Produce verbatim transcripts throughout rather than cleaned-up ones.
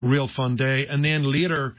real fun day. And then later,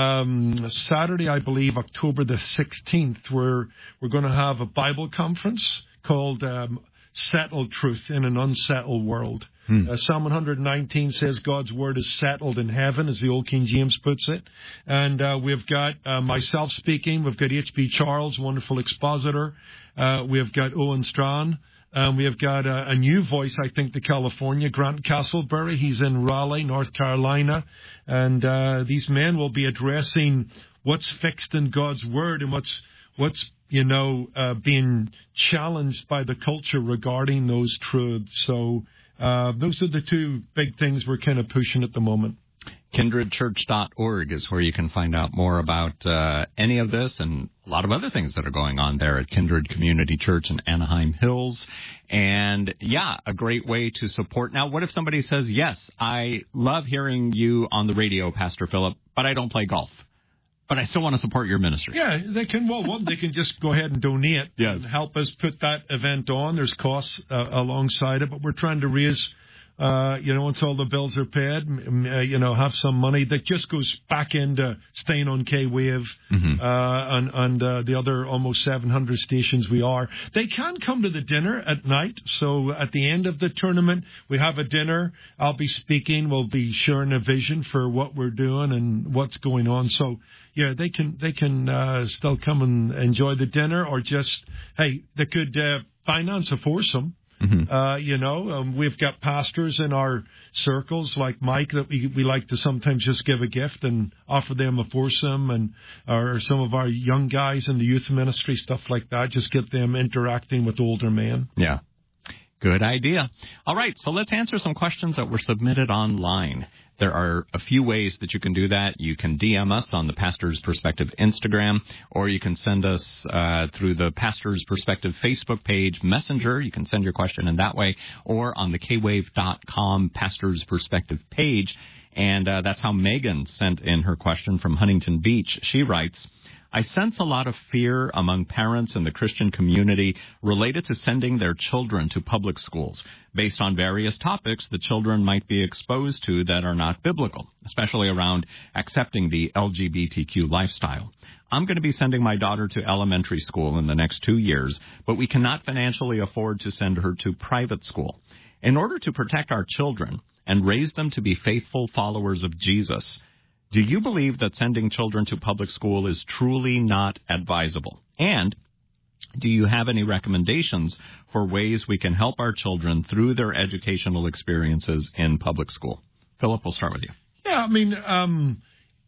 um, Saturday, I believe, October the sixteenth, we're, we're going to have a Bible conference called um, Settled Truth in an Unsettled World. Hmm. Uh, Psalm one nineteen says God's word is settled in heaven, as the old King James puts it. And uh, we've got uh, myself speaking. We've got H B Charles, wonderful expositor. Uh, we've got Owen Strachan. Um, we have got a, a new voice, I think, to California, Grant Castleberry. He's in Raleigh, North Carolina. And uh, these men will be addressing what's fixed in God's word and what's, what's you know, uh, being challenged by the culture regarding those truths. So uh, those are the two big things we're kind of pushing at the moment. kindred church dot org is where you can find out more about uh, any of this and a lot of other things that are going on there at Kindred Community Church in Anaheim Hills. And, yeah, a great way to support. Now, what if somebody says, yes, I love hearing you on the radio, Pastor Philip, but I don't play golf, but I still want to support your ministry? Yeah, they can. Well, one, they can just go ahead and donate yes. and help us put that event on. There's costs uh, alongside it, but we're trying to raise, uh, you know, until the bills are paid, uh, you know, have some money that just goes back into staying on K-Wave mm-hmm. uh, and, and uh, the other almost seven hundred stations we are. They can come to the dinner at night. So at the end of the tournament, we have a dinner. I'll be speaking. We'll be sharing a vision for what we're doing and what's going on. So, yeah, they can they can uh, still come and enjoy the dinner, or just, hey, they could uh, finance a foursome. Mm-hmm. Uh, you know, um, we've got pastors in our circles like Mike that we, we like to sometimes just give a gift and offer them a foursome, and or some of our young guys in the youth ministry, stuff like that, just get them interacting with older men. Yeah. Good idea. All right, so let's answer some questions that were submitted online. There are a few ways that you can do that. You can D M us on the Pastor's Perspective Instagram, or you can send us uh, through the Pastor's Perspective Facebook page, Messenger. You can send your question in that way, or on the K wave dot com Pastor's Perspective page. And uh, that's how Megan sent in her question from Huntington Beach. She writes, I sense a lot of fear among parents in the Christian community related to sending their children to public schools based on various topics the children might be exposed to that are not biblical, especially around accepting the L G B T Q lifestyle. I'm going to be sending my daughter to elementary school in the next two years, but we cannot financially afford to send her to private school. In order to protect our children and raise them to be faithful followers of Jesus, do you believe that sending children to public school is truly not advisable? And do you have any recommendations for ways we can help our children through their educational experiences in public school? Philip, we'll start with you. Yeah, I mean, um,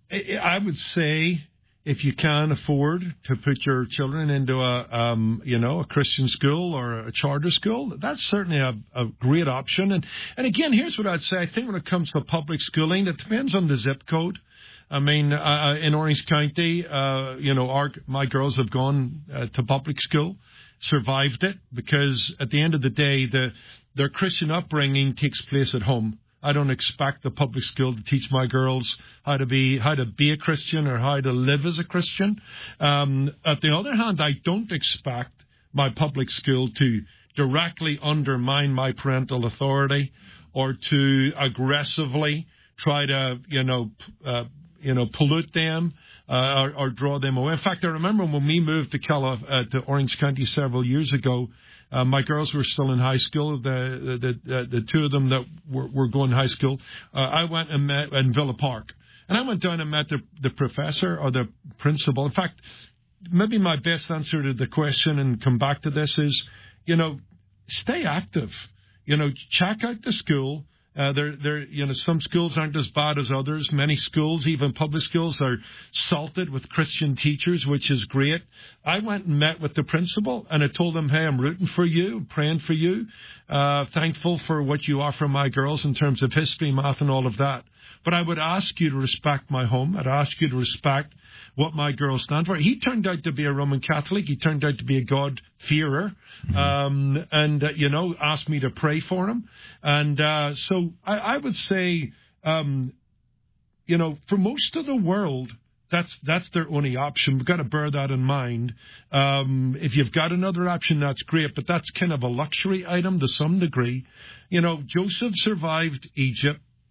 I would say if you can afford to put your children into a, um, you know, a Christian school or a charter school, that's certainly a, a great option. And, and again, here's what I'd say. I think when it comes to public schooling, it depends on the zip code. I mean, uh, in Orange County, uh, you know, our, my girls have gone uh, to public school, survived it, because at the end of the day, the, their Christian upbringing takes place at home. I don't expect the public school to teach my girls how to be how to be a Christian or how to live as a Christian. Um, at the other hand, I don't expect my public school to directly undermine my parental authority or to aggressively try to, you know, uh, you know, pollute them uh, or, or draw them away. In fact, I remember when we moved to Cali- uh, to Orange County several years ago, uh, my girls were still in high school. The the the, the two of them that were, were going to high school, uh, I went and met in Villa Park, and I went down and met the the professor or the principal. In fact, maybe my best answer to the question, and come back to this, is, you know, stay active. You know, check out the school. Uh, there, there, you know, some schools aren't as bad as others. Many schools, even public schools, are salted with Christian teachers, which is great. I went and met with the principal, and I told him, hey, I'm rooting for you, praying for you, uh, thankful for what you offer my girls in terms of history, math, and all of that. But I would ask you to respect my home. I'd ask you to respect what my girls stand for. He turned out to be a Roman Catholic. He turned out to be a God-fearer, mm-hmm. um, and, uh, you know, asked me to pray for him. And uh, so I, I would say, um, you know, for most of the world, that's that's their only option. We've got to bear that in mind. Um, if you've got another option, that's great, but that's kind of a luxury item to some degree. You know, Joseph survived Egypt.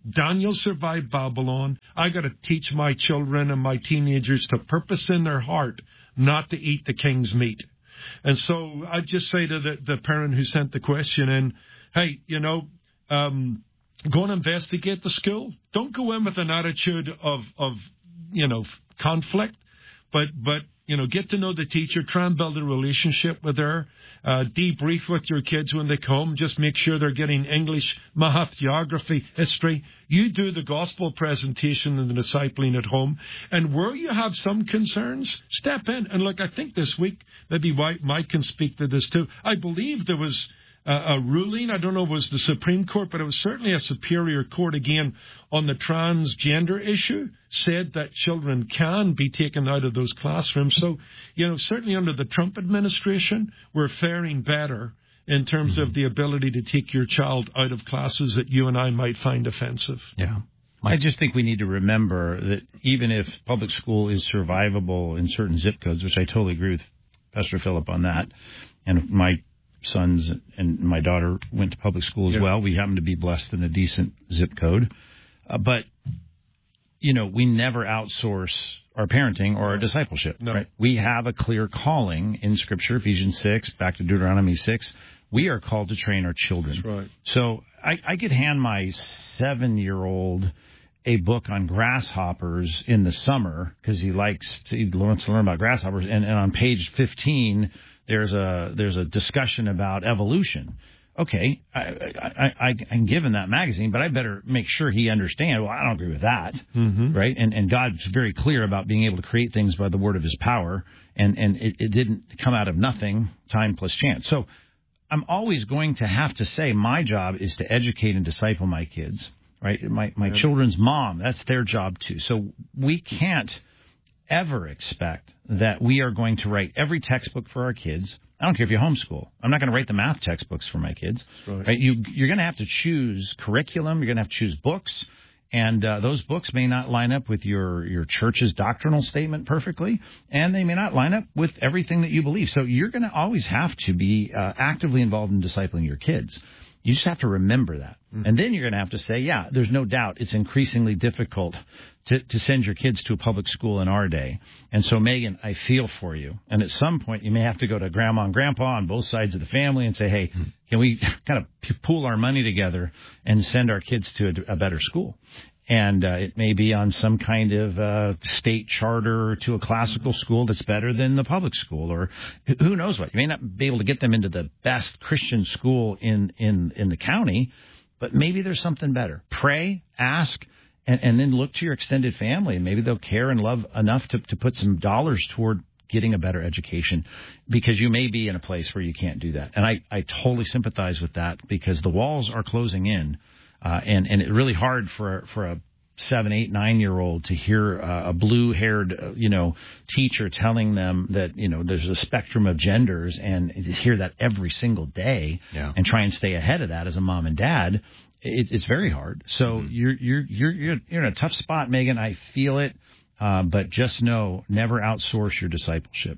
Daniel survived Babylon. I got to teach my children and my teenagers to purpose in their heart not to eat the king's meat. And so I'd just say to the, the parent who sent the question in, hey, you know, um, go and investigate the school. Don't go in with an attitude of, of you know, conflict, but, but, you know, get to know the teacher, try and build a relationship with her, uh, debrief with your kids when they come, just make sure they're getting English, math, geography, history. You do the gospel presentation and the discipling at home. And where you have some concerns, step in. And look, I think this week, maybe Mike can speak to this too. I believe there was a, a ruling, I don't know if it was the Supreme Court, but it was certainly a superior court again on the transgender issue, said that children can be taken out of those classrooms. So, you know, certainly under the Trump administration, we're faring better in terms mm-hmm. of the ability to take your child out of classes that you and I might find offensive. Yeah. I just think we need to remember that even if public school is survivable in certain zip codes, which I totally agree with Pastor Philip on that, and my sons and my daughter went to public school as yeah. well. We happen to be blessed in a decent zip code. Uh, but, you know, we never outsource our parenting or our discipleship. No. Right? We have a clear calling in Scripture, Ephesians six, back to Deuteronomy six. We are called to train our children. That's right. So I, I could hand my seven-year-old a book on grasshoppers in the summer because he likes to, he wants to learn about grasshoppers. And, and on page fifteen, there's a there's a discussion about evolution. Okay, I, I, I, I'm given that magazine, but I better make sure he understands. Well, I don't agree with that, mm-hmm. right? And and God's very clear about being able to create things by the word of His power, and and it, it didn't come out of nothing, time plus chance. So I'm always going to have to say my job is to educate and disciple my kids, right? My my yeah. children's mom, that's their job too. So we can't ever expect that we are going to write every textbook for our kids. I don't care if you homeschool. I'm not going to write the math textbooks for my kids. Right. Right? You, you're going to have to choose curriculum. You're going to have to choose books. And uh, those books may not line up with your, your church's doctrinal statement perfectly, and they may not line up with everything that you believe. So you're going to always have to be uh, actively involved in discipling your kids. You just have to remember that. Mm-hmm. And then you're going to have to say, yeah, there's no doubt it's increasingly difficult to, to send your kids to a public school in our day. And so, Megan, I feel for you. And at some point, you may have to go to grandma and grandpa on both sides of the family and say, hey, mm-hmm. can we kind of pool our money together and send our kids to a, a better school? And uh, it may be on some kind of uh, state charter to a classical school that's better than the public school, or who knows what. You may not be able to get them into the best Christian school in, in, in the county, but maybe there's something better. Pray, ask, and, and then look to your extended family. Maybe they'll care and love enough to, to put some dollars toward getting a better education, because you may be in a place where you can't do that. And I, I totally sympathize with that, because the walls are closing in. Uh, and, and it's really hard for, for a seven, eight, nine-year-old to hear uh, a blue-haired, uh, you know, teacher telling them that, you know, there's a spectrum of genders, and to hear that every single day yeah. and try and stay ahead of that as a mom and dad, it, it's very hard. So mm-hmm. you're, you're, you're, you're, you're in a tough spot, Megan. I feel it. Uh, but just know, never outsource your discipleship.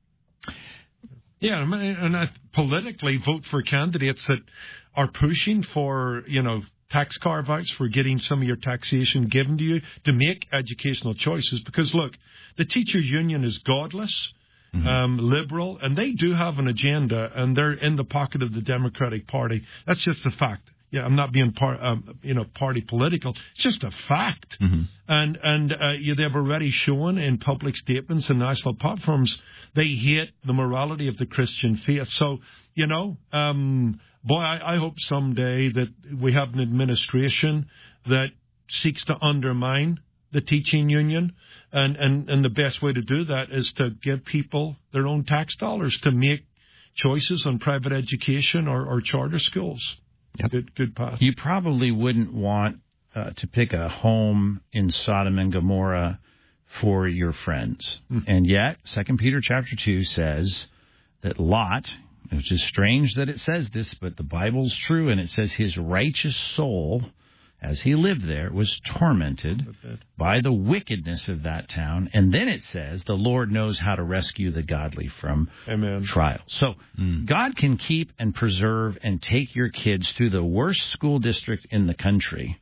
Yeah, and I politically vote for candidates that are pushing for, you know, tax carve-outs, for getting some of your taxation given to you to make educational choices. Because, look, the teachers' union is godless, mm-hmm. um, liberal, and they do have an agenda, and they're in the pocket of the Democratic Party. That's just a fact. Yeah, I'm not being part, um, you know, party political. It's just a fact. Mm-hmm. And and uh, yeah, they've already shown in public statements and national platforms they hate the morality of the Christian faith. So, you know, um, boy, I, I hope someday that we have an administration that seeks to undermine the teaching union. And, and, and the best way to do that is to give people their own tax dollars to make choices on private education or, or charter schools. Yep. Good, good path. You probably wouldn't want uh, to pick a home in Sodom and Gomorrah for your friends. Mm-hmm. And yet, Second Peter chapter two says that Lot, which is strange that it says this, but the Bible's true, and it says his righteous soul, as he lived there, was tormented by the wickedness of that town. And then it says the Lord knows how to rescue the godly from Amen. trials. So mm. God can keep and preserve and take your kids through the worst school district in the country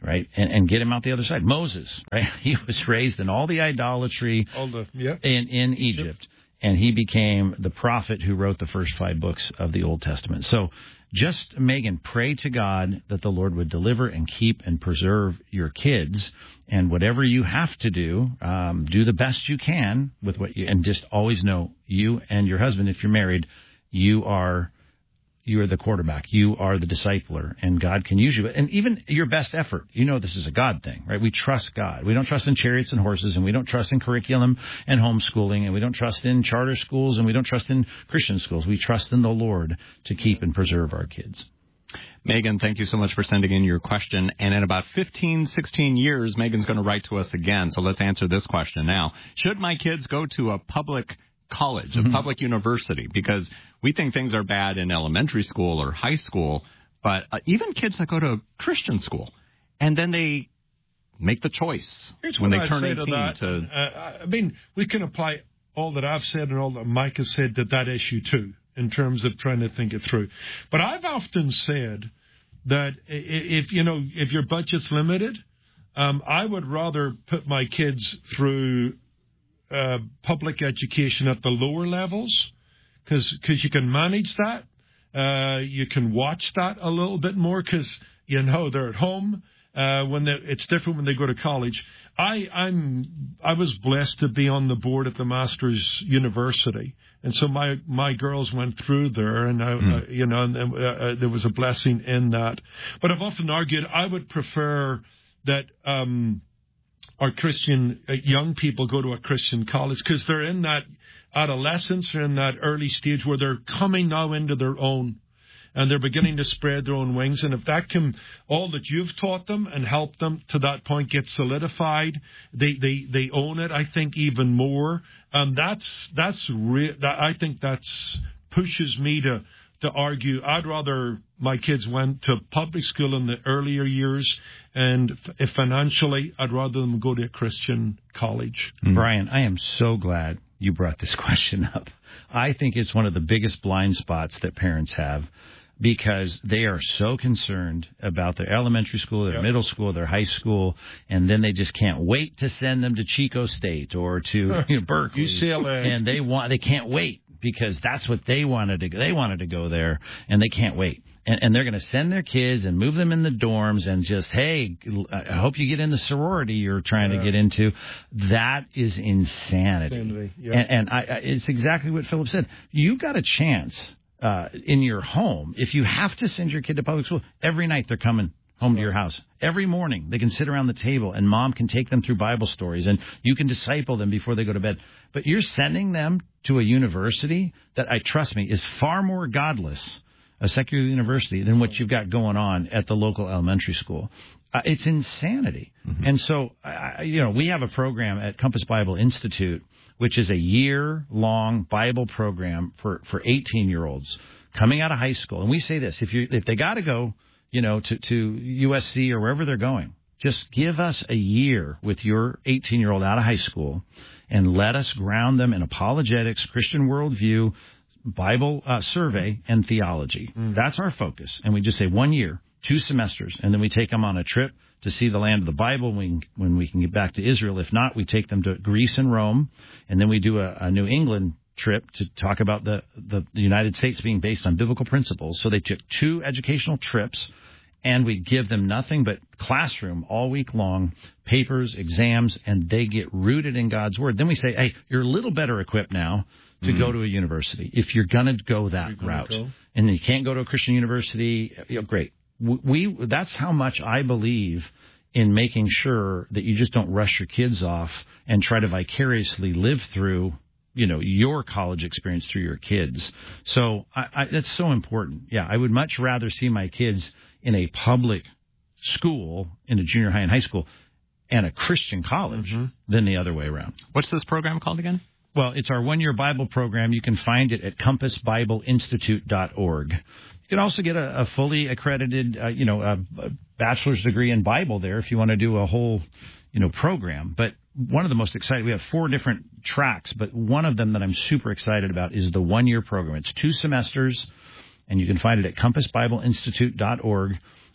right, and, and get him out the other side. Moses, right, he was raised in all the idolatry all the, yeah. in, in Egypt, and he became the prophet who wrote the first five books of the Old Testament. So just, Megan, pray to God that the Lord would deliver and keep and preserve your kids, and whatever you have to do, um, do the best you can with what you, and just always know you and your husband, if you're married, you are you are the quarterback, you are the discipler, and God can use you. And even your best effort, you know this is a God thing, right? We trust God. We don't trust in chariots and horses, and we don't trust in curriculum and homeschooling, and we don't trust in charter schools, and we don't trust in Christian schools. We trust in the Lord to keep and preserve our kids. Megan, thank you so much for sending in your question. And in about fifteen, sixteen years, Megan's going to write to us again. So let's answer this question now. Should my kids go to a public college, a mm-hmm. public university? Because we think things are bad in elementary school or high school, but uh, even kids that go to a Christian school, and then they make the choice Here's when they I turn say eighteen. To that. To, uh, I mean, we can apply all that I've said and all that Mike has said to that issue too, in terms of trying to think it through. But I've often said that if, you know, if your budget's limited, um, I would rather put my kids through uh, public education at the lower levels, because you can manage that. Uh, you can watch that a little bit more because, you know, they're at home. Uh, when it's different when they go to college. I, I'm I was blessed to be on the board at the Masters University, and so my my girls went through there, and I, mm. uh, you know, and, uh, uh, there was a blessing in that. But I've often argued I would prefer that um, our Christian uh, young people go to a Christian college, because they're in that adolescence, they're in that early stage where they're coming now into their own. And they're beginning to spread their own wings. And if that can, all that you've taught them and helped them to that point get solidified, they they, they own it, I think, even more. Um, that's, that's re- that, I think that's pushes me to, to argue I'd rather my kids went to public school in the earlier years, and if financially, I'd rather them go to a Christian college. Mm-hmm. Brian, I am so glad you brought this question up. I think it's one of the biggest blind spots that parents have, because they are so concerned about their elementary school, their yep. middle school, their high school, and then they just can't wait to send them to Chico State or to you know, Berkeley, U C L A, and they want they can't wait because that's what they wanted to they wanted to go there, and they can't wait. And, and they're going to send their kids and move them in the dorms and just, hey, I hope you get in the sorority you're trying yeah. to get into. That is insanity. insanity. Yeah. And, and I, I, it's exactly what Philip said. You've got a chance uh, in your home. If you have to send your kid to public school, every night they're coming home to your house. Every morning they can sit around the table and mom can take them through Bible stories and you can disciple them before they go to bed. But you're sending them to a university that, I trust me, is far more godless, a secular university, than what you've got going on at the local elementary school. Uh, it's insanity. Mm-hmm. And so, uh, you know, we have a program at Compass Bible Institute, which is a year-long Bible program for, for eighteen-year-olds coming out of high school. And we say this, if you if they got to go, you know, to, to U S C or wherever they're going, just give us a year with your eighteen-year-old out of high school and let us ground them in apologetics, Christian worldview, Bible uh, survey, and theology. Mm. That's our focus. And we just say one year, two semesters, and then we take them on a trip to see the land of the Bible when, when we can get back to Israel. If not, we take them to Greece and Rome, and then we do a, a New England trip to talk about the, the, the United States being based on biblical principles. So they took two educational trips, and we give them nothing but classroom all week long, papers, exams, and they get rooted in God's Word. Then we say, hey, you're a little better equipped now to mm-hmm. go to a university, if you're going to go that route. Go. And you can't go to a Christian university, you know, great. We That's how much I believe in making sure that you just don't rush your kids off and try to vicariously live through, you know, your college experience through your kids. So I, I, that's so important. Yeah, I would much rather see my kids in a public school, in a junior high and high school, and a Christian college mm-hmm. than the other way around. What's this program called again? Well, it's our one-year Bible program. You can find it at compass bible institute dot org. You can also get a, a fully accredited, uh, you know, a, a bachelor's degree in Bible there if you want to do a whole, you know, program. But one of the most exciting, we have four different tracks, but one of them that I'm super excited about is the one-year program. It's two semesters, and you can find it at compass bible institute dot org.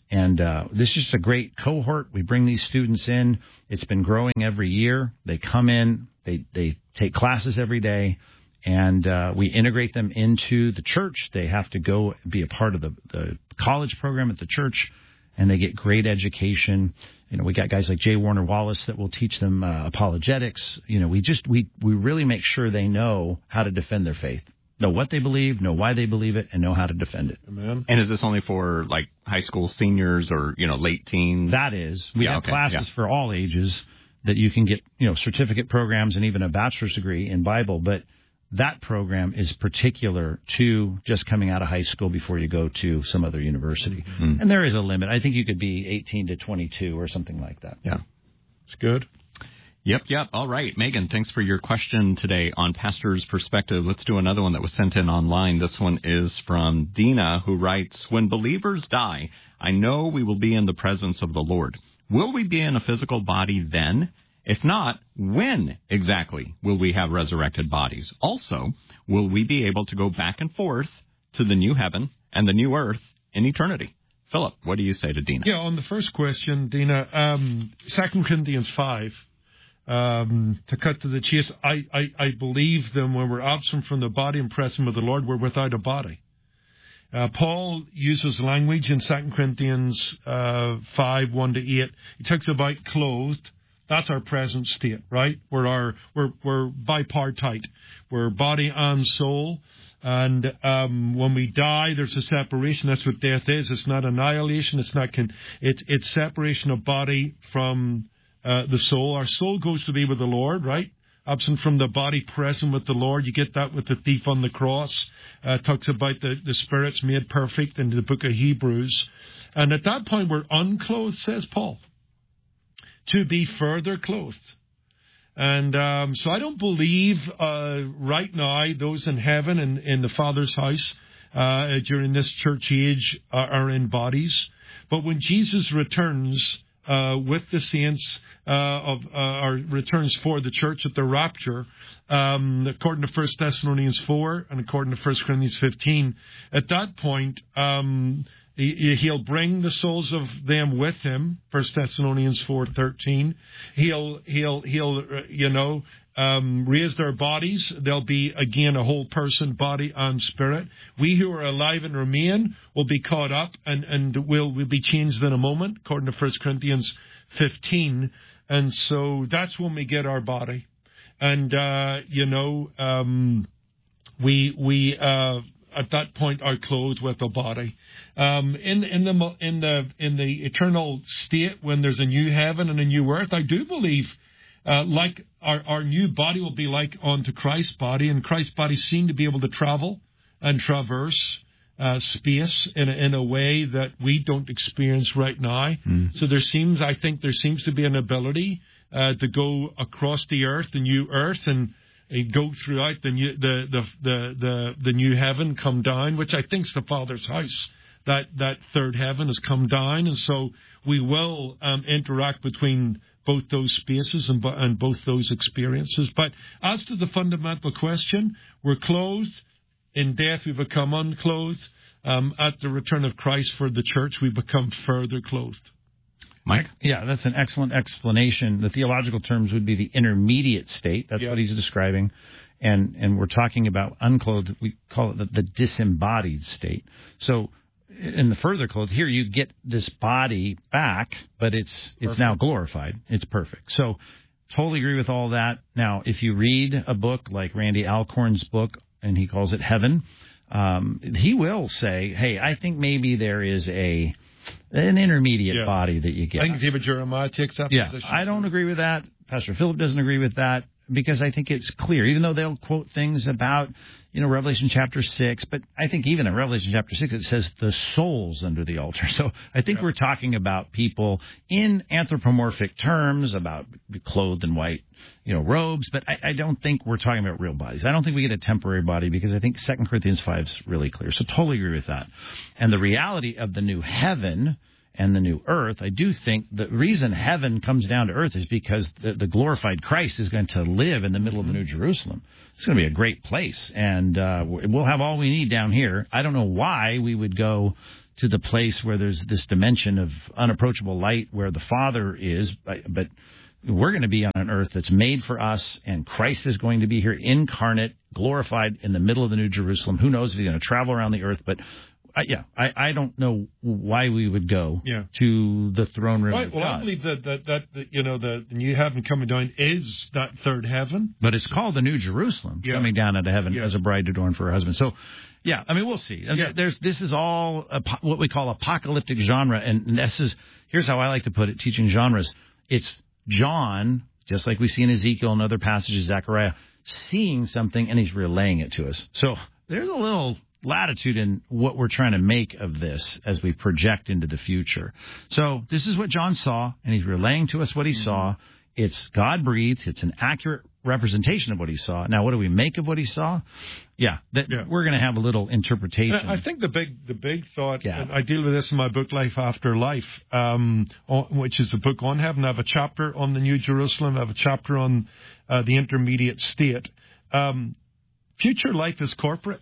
And uh, this is just a great cohort. We bring these students in. It's been growing every year. They come in, they, they take classes every day, and uh, we integrate them into the church. They have to go be a part of the, the college program at the church, and they get great education. You know, we got guys like J. Warner Wallace that will teach them uh, apologetics. You know, we just we, we really make sure they know how to defend their faith. Know what they believe, know why they believe it, and know how to defend it. Amen. And is this only for, like, high school seniors or, you know, late teens? That is. We yeah, have okay, classes yeah. for all ages that you can get, you know, certificate programs and even a bachelor's degree in Bible. But that program is particular to just coming out of high school before you go to some other university. Mm-hmm. And there is a limit. I think you could be eighteen to twenty-two or something like that. Yeah. It's good. Yep, yep. All right. Megan, thanks for your question today on Pastor's Perspective. Let's do another one that was sent in online. This one is from Dina, who writes, when believers die, I know we will be in the presence of the Lord. Will we be in a physical body then? If not, when exactly will we have resurrected bodies? Also, will we be able to go back and forth to the new heaven and the new earth in eternity? Philip, what do you say to Dina? Yeah, on the first question, Dina, um, Second Corinthians five, Um, to cut to the chase, I, I, I believe them when we're absent from the body and present with the Lord, we're without a body. Uh, Paul uses language in Second Corinthians uh, five, one to eight. He talks about clothed. That's our present state, right? We're our we're we're bipartite. We're body and soul. And um, when we die, there's a separation. That's what death is. It's not annihilation. It's not. Con- it's it's separation of body from Uh, the soul. Our soul goes to be with the Lord, right? Absent from the body, present with the Lord. You get that with the thief on the cross. Uh, talks about the, the spirits made perfect in the book of Hebrews. And at that point, we're unclothed, says Paul, to be further clothed. And um, so I don't believe uh, right now those in heaven and in the Father's house uh, during this church age are, are in bodies. But when Jesus returns, Uh, with the saints uh, of uh, our returns for the church at the rapture, um, according to First Thessalonians four and according to First Corinthians fifteen. At that point, um, he, he'll bring the souls of them with him. First Thessalonians four thirteen. He'll he'll he'll uh, you know. Um, raise their bodies. They'll be, again, a whole person, body and spirit. We who are alive and remain will be caught up and, and will will be changed in a moment, according to First Corinthians fifteen. And so that's when we get our body. And, uh, you know, um, we, we, uh, at that point are clothed with a body. Um, in, in the, in the, in the eternal state, when there's a new heaven and a new earth, I do believe Uh, like our, our new body will be like unto Christ's body, and Christ's body seemed to be able to travel and traverse uh, space in a, in a way that we don't experience right now. Mm. So there seems, I think there seems to be an ability uh, to go across the earth, the new earth, and, and go throughout the new, the, the, the, the, the new heaven, come down, which I think is the Father's house. That, that third heaven has come down, and so we will um, interact between both those spaces and, and both those experiences. But as to the fundamental question, we're clothed. In death, we become unclothed. Um, at the return of Christ for the church, we become further clothed. Mike? Yeah, that's an excellent explanation. The theological terms would be the intermediate state. That's yep. what he's describing. And and we're talking about unclothed. We call it the, the disembodied state. So in the further clothed, here you get this body back, but it's it's perfect. Now glorified. It's perfect. So totally agree with all that. Now, if you read a book like Randy Alcorn's book, and he calls it Heaven, um, he will say, hey, I think maybe there is a an intermediate yeah. body that you get. I think David Jeremiah takes that yeah, position. I don't agree with that. Pastor Philip doesn't agree with that, because I think it's clear, even though they'll quote things about, you know, Revelation chapter six, but I think even in Revelation chapter six, it says the souls under the altar. So I think yeah. we're talking about people in anthropomorphic terms, about clothed in white, you know, robes, but I, I don't think we're talking about real bodies. I don't think we get a temporary body, because I think Second Corinthians five is really clear. So totally agree with that. And the reality of the new heaven and the new earth, I do think the reason heaven comes down to earth is because the, the glorified Christ is going to live in the middle of the New Jerusalem. It's going to be a great place, and uh, we'll have all we need down here. I don't know why we would go to the place where there's this dimension of unapproachable light where the Father is, but we're going to be on an earth that's made for us, and Christ is going to be here incarnate, glorified in the middle of the New Jerusalem. Who knows if he's going to travel around the earth, but I, yeah, I, I don't know why we would go yeah. to the throne room right. of well, God. I believe that, that, that, that, you know, the new heaven coming down is that third heaven. But it's called the New Jerusalem, yeah. coming down into heaven yeah. as a bride adorned for her husband. So, yeah, I mean, we'll see. Yeah. There's This is all a, what we call apocalyptic genre, and this is, here's how I like to put it, teaching genres. It's John, just like we see in Ezekiel and other passages, Zechariah, seeing something, and he's relaying it to us. So there's a little latitude in what we're trying to make of this as we project into the future. So this is what John saw, and he's relaying to us what he mm-hmm. saw. It's God-breathed. It's an accurate representation of what he saw. Now, what do we make of what he saw? Yeah, that, yeah. we're going to have a little interpretation. I think the big the big thought, yeah. and I deal with this in my book, Life After Life, um, which is a book on heaven. I have a chapter on the New Jerusalem. I have a chapter on uh, the intermediate state. Um, future life is corporate.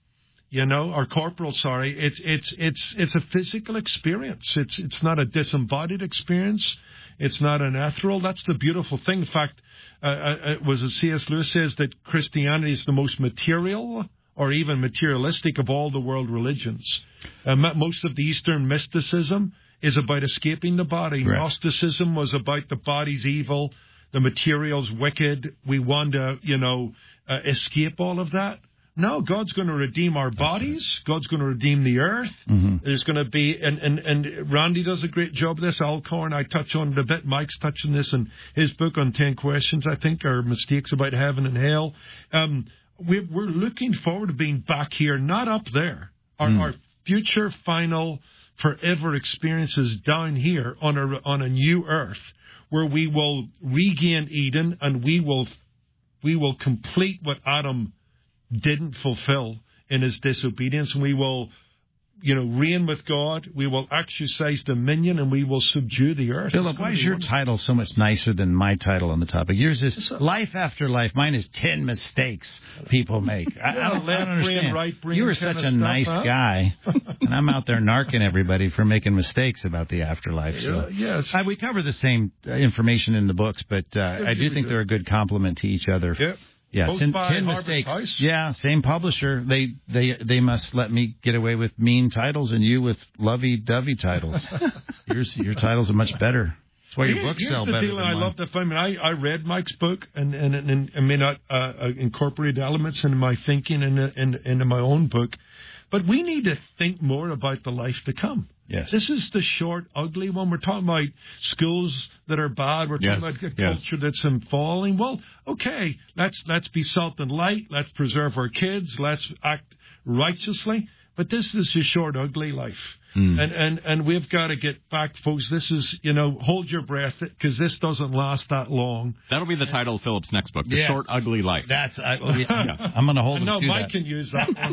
You know, or corporal, sorry, it's it's it's it's a physical experience. It's it's not a disembodied experience. It's not an ethereal. That's the beautiful thing. In fact, uh, it was as C S Lewis says that Christianity is the most material or even materialistic of all the world religions. Uh, most of the Eastern mysticism is about escaping the body. Right. Gnosticism was about the body's evil, the material's wicked. We want to, you know, uh, escape all of that. No, God's going to redeem our bodies. Right. God's going to redeem the earth. Mm-hmm. There's going to be, and, and, and Randy does a great job of this. Alcorn, I touch on it a bit. Mike's touching this in his book on ten questions, I think, or mistakes about heaven and hell. Um, we, we're looking forward to being back here, not up there. Our, mm. our future, final, forever experiences down here on a, on a new earth where we will regain Eden and we will, we will complete what Adam didn't fulfill in his disobedience. We will, you know, reign with God. We will exercise dominion, and we will subdue the earth. Philip, why is your wonderful. title so much nicer than my title on the topic? Yours is Life After Life. Mine is ten mistakes people make. I, I, don't, I don't understand. Right brain, you were such a stuff, nice huh? guy, and I'm out there narking everybody for making mistakes about the afterlife. So. Uh, yes, I, we cover the same information in the books, but uh, I do think they're a good complement to each other. Yep. Yeah, ten, ten mistakes. Price. Yeah, same publisher. They they they must let me get away with mean titles and you with lovey-dovey titles. Yours, your titles are much better. That's why your books Here's sell the better deal than I mine. love the film. I, I read Mike's book and and, and, and may not uh, incorporate elements into my thinking and in, in, into my own book, but we need to think more about the life to come. Yes. This is the short, ugly one. We're talking about schools that are bad. We're talking yes. about a culture yes. that's in falling. Well, okay, let's let's be salt and light. Let's preserve our kids. Let's act righteously. But this is a short, ugly life. Mm. And, and and we've got to get back, folks. This is, you know, hold your breath, because this doesn't last that long. That'll be the title of Philip's next book, The yes. Short, Ugly Life. That's, I, yeah. I'm going to hold him no, to Mike that. can use that one.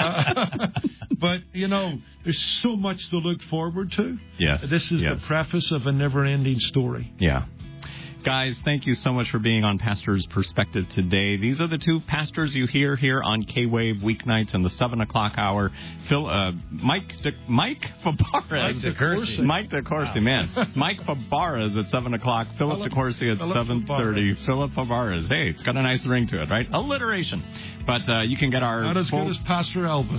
uh, but, you know, there's so much to look forward to. Yes. This is yes. the preface of a never-ending story. Yeah. Guys, thank you so much for being on Pastor's Perspective today. These are the two pastors you hear here on K-Wave weeknights in the seven o'clock hour. Phil, uh, Mike De, Mike Fabarez. Mike DeCourcy. Mike DeCourcy, wow. man. Mike Fabarez at seven o'clock. Philip DeCourcy at seven thirty. Philip Fabarez. Hey, it's got a nice ring to it, right? Alliteration. But uh, you can get our... Not as full... good as Pastor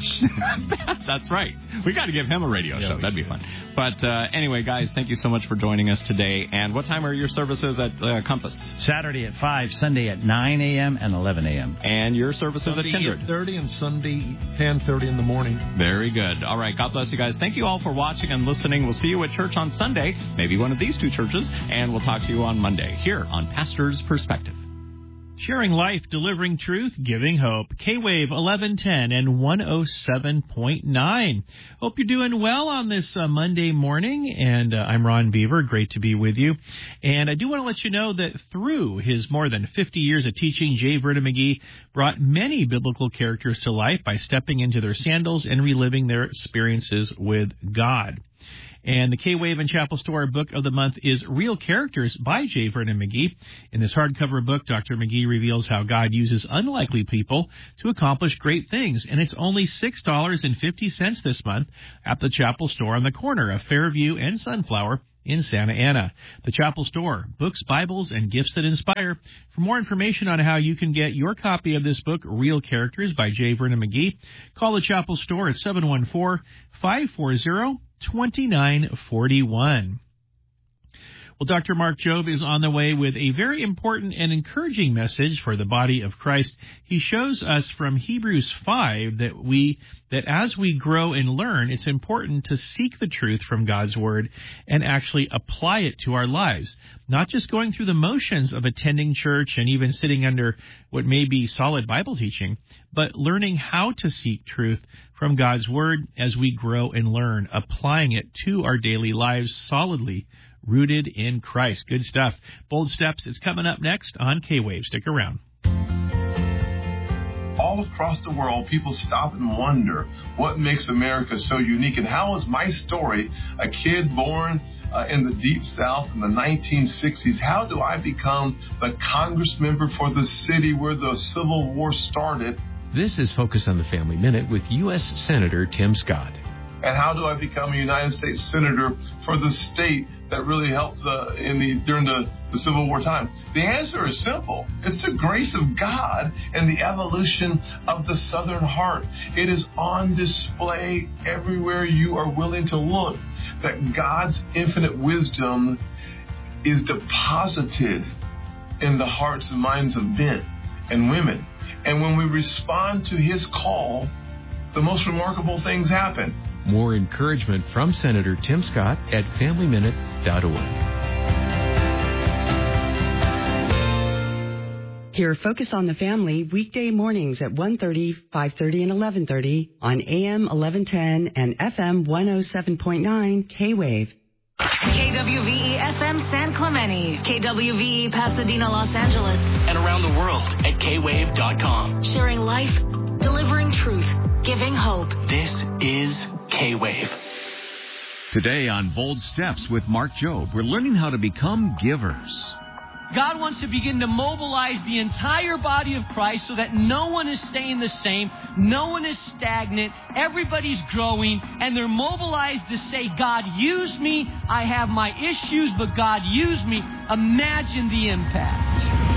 Elvis. That's right. We got to give him a radio yeah, show. That'd be fun. But uh, anyway, guys, thank you so much for joining us today. And what time are your services at uh, Compass? Saturday at five, Sunday at nine a.m. and eleven a.m. And your services Sunday at Kindred? eight thirty and Sunday ten thirty in the morning. Very good. All right. God bless you guys. Thank you all for watching and listening. We'll see you at church on Sunday, maybe one of these two churches, and we'll talk to you on Monday here on Pastor's Perspective. Sharing life, delivering truth, giving hope. K-Wave eleven ten and one oh seven point nine. Hope you're doing well on this uh, Monday morning. And uh, I'm Ron Beaver. Great to be with you. And I do want to let you know that through his more than fifty years of teaching, J. Vernon McGee brought many biblical characters to life by stepping into their sandals and reliving their experiences with God. And the K-Wave and Chapel Store book of the month is Real Characters by J. Vernon McGee. In this hardcover book, Doctor McGee reveals how God uses unlikely people to accomplish great things. And it's only six dollars and fifty cents this month at the Chapel Store on the corner of Fairview and Sunflower in Santa Ana. The Chapel Store, books, Bibles, and gifts that inspire. For more information on how you can get your copy of this book, Real Characters by J. Vernon McGee, call the Chapel Store at seven one four, five four zero, two nine four one. Well, Doctor Mark Jobe is on the way with a very important and encouraging message for the body of Christ. He shows us from Hebrews five that we that as we grow and learn, it's important to seek the truth from God's Word and actually apply it to our lives. Not just going through the motions of attending church and even sitting under what may be solid Bible teaching, but learning how to seek truth from God's Word as we grow and learn, applying it to our daily lives solidly, rooted in Christ. Good stuff. Bold Steps, it's coming up next on K-Wave. Stick around. All across the world, people stop and wonder what makes America so unique, and how is my story, a kid born uh, in the Deep South in the nineteen sixties, how do I become the Congress member for the city where the Civil War started? This is Focus on the Family Minute with U S Senator Tim Scott. And how do I become a United States Senator for the state that really helped uh, in the during the, the Civil War times? The answer is simple. It's the grace of God and the evolution of the Southern heart. It is on display everywhere you are willing to look, that God's infinite wisdom is deposited in the hearts and minds of men and women. And when we respond to His call, the most remarkable things happen. More encouragement from Senator Tim Scott at family minute dot org. Hear Focus on the Family weekday mornings at one thirty, five thirty, and eleven thirty on A M eleven ten and F M one oh seven point nine K-Wave. K W V E F M San Clemente, K W V E Pasadena, Los Angeles, and around the world at K wave dot com. Sharing life, delivering truth, giving hope. This is K-Wave. Today on Bold Steps with Mark Jobe, we're learning how to become givers. God wants to begin to mobilize the entire body of Christ so that no one is staying the same, no one is stagnant, everybody's growing, and they're mobilized to say, God, use me. I have my issues, but God, use me. Imagine the impact.